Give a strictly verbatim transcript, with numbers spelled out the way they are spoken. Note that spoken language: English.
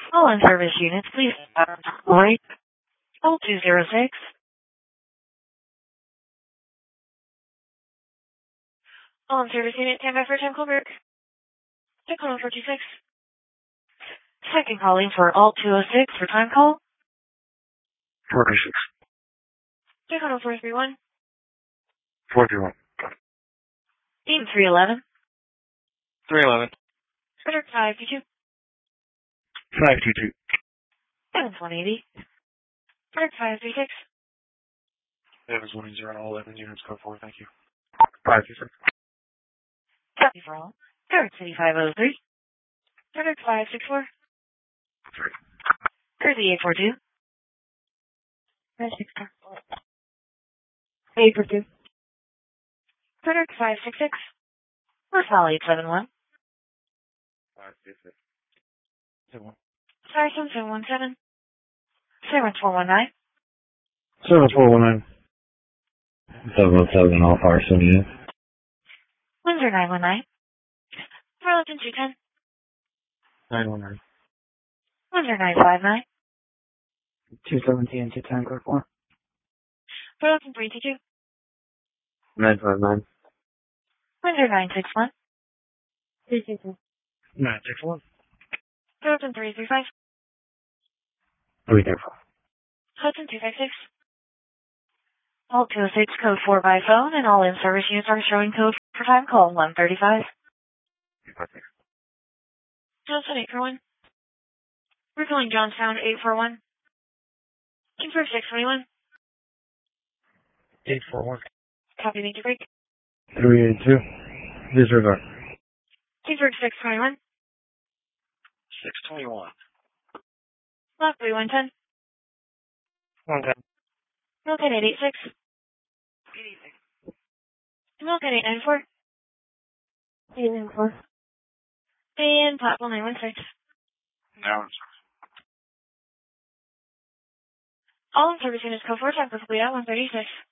All in-service units, please wait. Hold two zero six. All in-service unit, stand by for time call break. Check on four two six. Second calling for all two oh six for time call. four two six. Check on four three one. four three one. Team three eleven. three eleven. Frederick five two two. five two two. Evans one eighty. Frederick five three six. Evans one eighty, all eleven units, code four, thank you. five two six. Copy for all. Frederick City five oh three. Frederick five six four. three. Jersey eight four two. six four. eight four two. Frederick five six six. LaSalle eight seven one. five two six. seven one. Saracen seven one seven. seven four one nine. seven four one nine. seven one seven, all fire seven units. Windsor nine one nine. Burlington two ten. nine one nine. Windsor nine five nine. two seventeen, two ten, code four. Burlington three two two. nine five nine. Windsor nine six one. three two two. nine six one. Burlington three three five. three three four. Hudson two five six. All two oh six code four by phone, and all in-service units are showing code for time call one thirty-five. Johnstown eight four one. We're calling Johnstown eight four one. Kingsburg six twenty-one. eight four one. Copy, major break. three eight two. Disregard. Kingsburg six twenty-one. six twenty-one. Block three one ten. one ten. Milton eight eight six. eighty-six. Milton eight nine four. eight nine four. And platform nine one six. Now it's All in service units code four, time perfectly at one thirty-six.